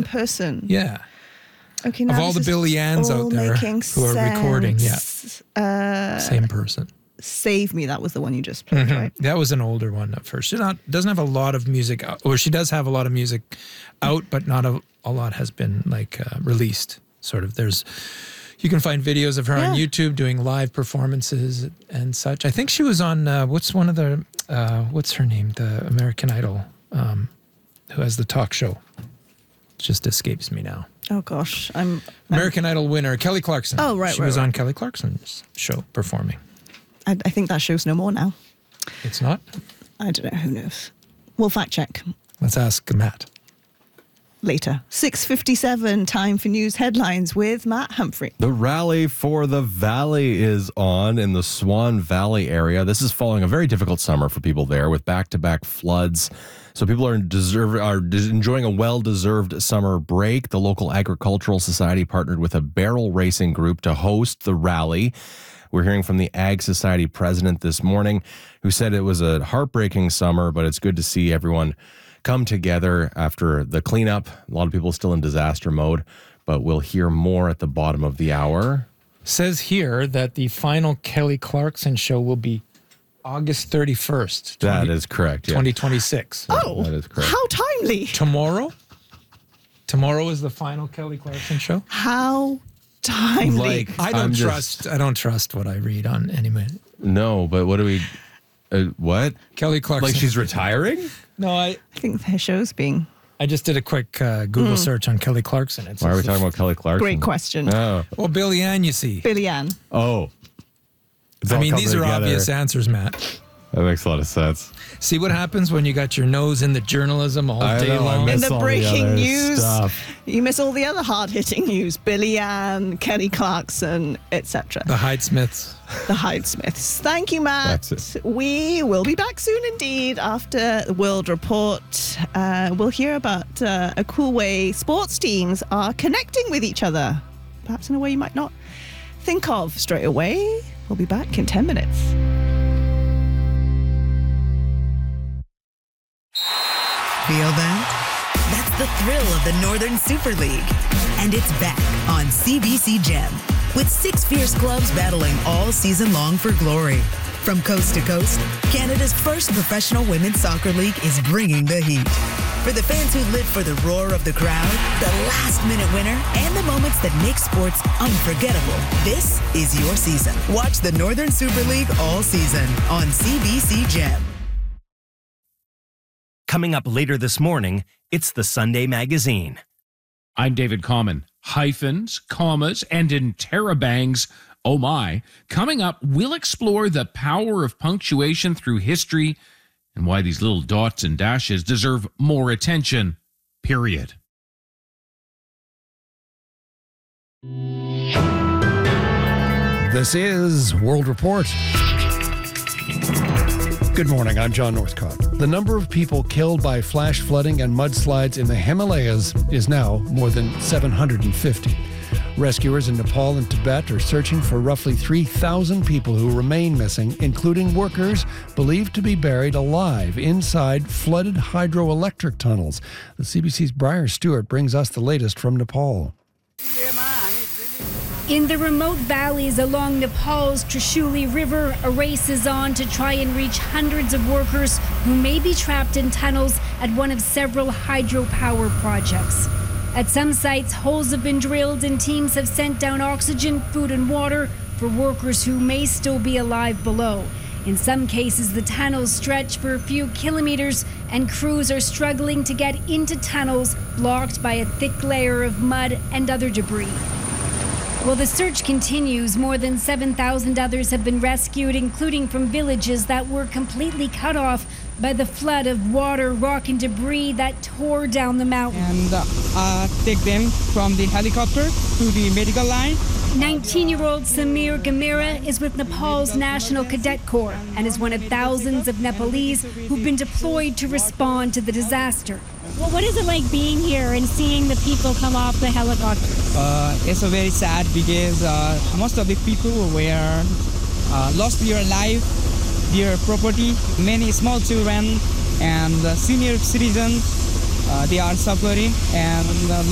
person. Yeah. Okay, now of all the Billy Anns out there who are recording, same person. Save Me, that was the one you just played, right? That was an older one at first. She doesn't have a lot of music out, or she does have a lot of music out, but not a lot has been released. Sort of. You can find videos of her on YouTube doing live performances and such. I think she was on what's her name? The American Idol, who has the talk show. It just escapes me now. Oh gosh, American Idol winner Kelly Clarkson. Oh right, she was on Kelly Clarkson's show performing. I think that show's no more now. It's not? I don't know. Who knows? We'll fact check. Let's ask Matt. Later. 6:57, time for news headlines with Matt Humphrey. The Rally for the Valley is on in the Swan Valley area. This is following a very difficult summer for people there with back-to-back floods. So people are enjoying a well-deserved summer break. The local agricultural society partnered with a barrel racing group to host the rally. We're hearing from the Ag Society president this morning, who said it was a heartbreaking summer, but it's good to see everyone come together after the cleanup. A lot of people still in disaster mode, but we'll hear more at the bottom of the hour. Says here that the final Kelly Clarkson show will be August 31st. That is correct. 2026. Oh, that is correct. How timely. Tomorrow? Tomorrow is the final Kelly Clarkson show? How timely. I don't trust what I read on anyway. No, but what do we... what? Kelly Clarkson. Like she's retiring? No, I think her show's being... I just did a quick Google search on Kelly Clarkson. Why are we talking about Kelly Clarkson? Great question. Oh. Well, Billy Ann, you see. Billy Ann. Oh. These are obvious answers, Matt. That makes a lot of sense. See what happens when you got your nose in the journalism all day long? In the breaking news, stuff. You miss all the other hard-hitting news. Billy Ann, Kelly Clarkson, etc. The Hydesmiths. The Hydesmiths. Thank you, Matt. That's it. We will be back soon indeed after the World Report. We'll hear about a cool way sports teams are connecting with each other, perhaps in a way you might not think of straight away. We'll be back in 10 minutes. Feel that? That's the thrill of the Northern Super League. And it's back on CBC Gem, with 6 fierce clubs battling all season long for glory. From coast to coast, Canada's first professional women's soccer league is bringing the heat. For the fans who live for the roar of the crowd, the last-minute winner, and the moments that make sports unforgettable, this is your season. Watch the Northern Super League all season on CBC Gem. Coming up later this morning, it's the Sunday Magazine. I'm David Common. Hyphens, commas, and interrobangs. Oh my. Coming up, we'll explore the power of punctuation through history and why these little dots and dashes deserve more attention. Period. This is World Report. Good morning, I'm John Northcott. The number of people killed by flash flooding and mudslides in the Himalayas is now more than 750. Rescuers in Nepal and Tibet are searching for roughly 3,000 people who remain missing, including workers believed to be buried alive inside flooded hydroelectric tunnels. The CBC's Briar Stewart brings us the latest from Nepal. In the remote valleys along Nepal's Trishuli River, a race is on to try and reach hundreds of workers who may be trapped in tunnels at one of several hydropower projects. At some sites, holes have been drilled and teams have sent down oxygen, food and water for workers who may still be alive below. In some cases, the tunnels stretch for a few kilometers and crews are struggling to get into tunnels blocked by a thick layer of mud and other debris. While the search continues, more than 7,000 others have been rescued, including from villages that were completely cut off by the flood of water, rock and debris that tore down the mountain. And take them from the helicopter to the medical line. 19-year-old Samir Gamira is with Nepal's National Cadet Corps and is one of thousands of Nepalese who've been deployed to respond to the disaster. Well, what is it like being here and seeing the people come off the helicopter? It's very sad because most of the people were lost their life, their property. Many small children and senior citizens, they are suffering, and